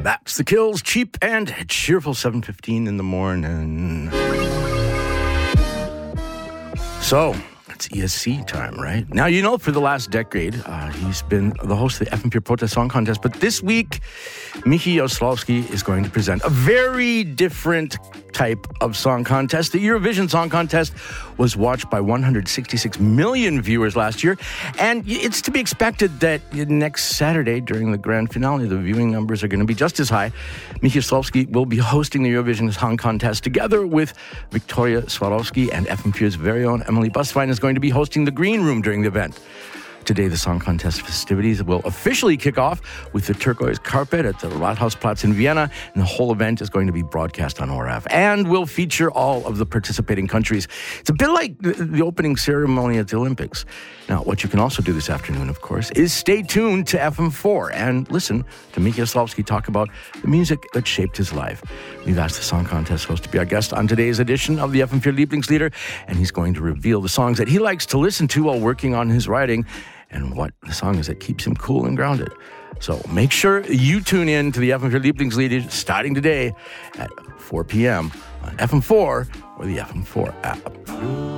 That's The Kills, cheap and cheerful, 7:15 in the morning. So, it's ESC time, right? Now, you know, for the last decade, he's been the host of the FM Pure Protest Song Contest. But this week, Michi Oslowski is going to present a very different type of song contest. The Eurovision Song Contest was watched by 166 million viewers last year. And it's to be expected that next Saturday, during the grand finale, the viewing numbers are going to be just as high. Michi Oslowski will be hosting the Eurovision Song Contest together with Victoria Swarovski, and FM Pure's very own Emily Buswine is going to be hosting the Green Room during the event. Today, the song contest festivities will officially kick off with the turquoise carpet at the Rathausplatz in Vienna, and the whole event is going to be broadcast on ORF and will feature all of the participating countries. It's a bit like the opening ceremony at the Olympics. Now, what you can also do this afternoon, of course, is stay tuned to FM4 and listen to Michi Oslowski talk about the music that shaped his life. We've asked the song contest host to be our guest on today's edition of the FM4 Lieblingslieder, and he's going to reveal the songs that he likes to listen to while working on his writing, and what the song is that keeps him cool and grounded. So make sure you tune in to the FM4 Lieblingslieder starting today at 4 p.m. on FM4 or the FM4 app.